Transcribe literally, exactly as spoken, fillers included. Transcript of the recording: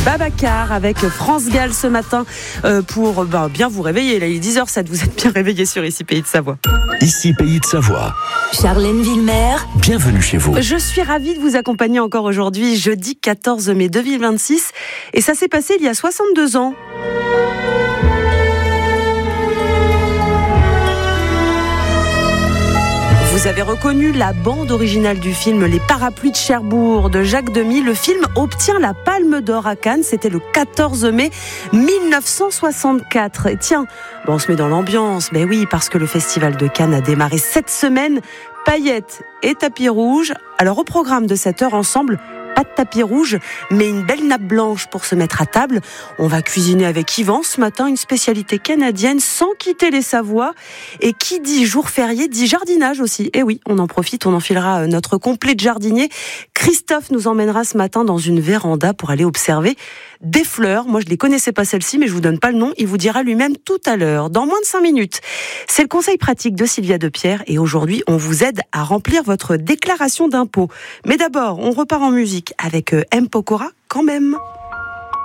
Babacar avec France Gall ce matin euh, pour ben, bien vous réveiller. Là, il est dix heures sept, vous êtes bien réveillés sur Ici Pays de Savoie. Ici Pays de Savoie. Charlène Villemer. Bienvenue chez vous. Je suis ravie de vous accompagner encore aujourd'hui, jeudi quatorze mai deux mille vingt-six. Et ça s'est passé il y a soixante-deux ans. Vous avez reconnu la bande originale du film Les Parapluies de Cherbourg de Jacques Demy. Le film obtient la Palme d'Or à Cannes. C'était le quatorze mai mille neuf cent soixante-quatre. Et tiens, bon, on se met dans l'ambiance. Mais oui, parce que le Festival de Cannes a démarré cette semaine. Paillettes et tapis rouge. Alors au programme de cette heure ensemble, pas de tapis rouge, mais une belle nappe blanche pour se mettre à table. On va cuisiner avec Yvan ce matin, une spécialité canadienne sans quitter les Savoies. Et qui dit jour férié dit jardinage aussi. Et oui, on en profite, on enfilera notre complet de jardinier. Christophe nous emmènera ce matin dans une véranda pour aller observer des fleurs. Moi, je ne les connaissais pas celles-ci, mais je vous donne pas le nom. Il vous dira lui-même tout à l'heure, dans moins de cinq minutes. C'est le conseil pratique de Sylvia Depierre. Et aujourd'hui, on vous aide à remplir votre déclaration d'impôt. Mais d'abord, on repart en musique avec M. Pokora, quand même.